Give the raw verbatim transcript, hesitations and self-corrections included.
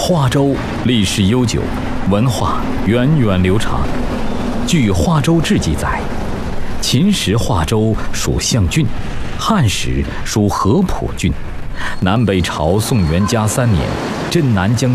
华州历史悠久，文化源远流长。据《华州志》记载，秦时华州属象郡，汉时属合浦郡。南北朝宋元嘉三年，镇南将